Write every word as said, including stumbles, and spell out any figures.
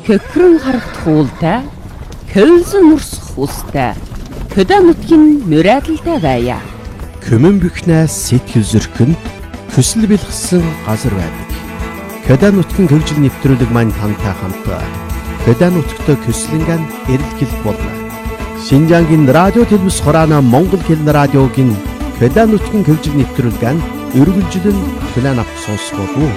Хөкрөн харагдах уултай, хөлсөн урсах устай, хөдөө нутгийн нүрайдалтай байя. Көмөн бөхнээс сэтгэл зөрхөн, хүсэл бэлгсэн газар байдаг. Хөдөө нутгийн хөгжил нэвтрүүлэг маань тантай хамт хөдөө нутгт көслөнгөн эрэл хэлэх болно. Шинжангийн радио телевиз хураана Монгол хэлний радиогийн хөдөө нутгийн хөгжил нэвтрүүлгэн өргөлжлөн план авах сонсгоо.